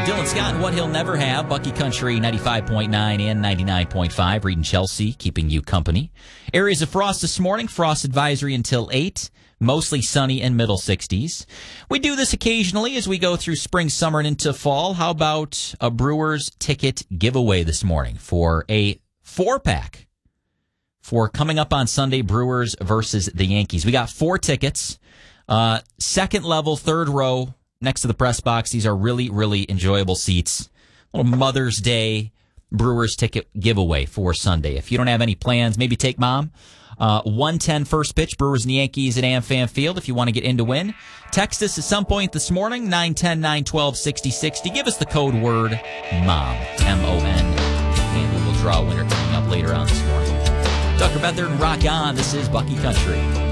Dylan Scott and What He'll Never Have, Bucky Country 95.9 and 99.5. Reed and Chelsea keeping you company. Areas of frost this morning, frost advisory until 8. Mostly sunny and middle 60s. We do this occasionally as we go through spring, summer, and into fall. How about a Brewers ticket giveaway this morning for a 4-pack for coming up on Sunday, Brewers versus the Yankees. We got 4 tickets. Second level, third row, next to the press box. These are really, really enjoyable seats. A little Mother's Day Brewers ticket giveaway for Sunday. If you don't have any plans, maybe take mom. 1:10 first pitch, Brewers and Yankees at AmFam Field if you want to get in to win. Text us at some point this morning, 910-912-6060. Give us the code word MOM, M-O-N, and we will draw a winner coming up later on this morning. Tucker Bethard and Rock On. This is Bucky Country.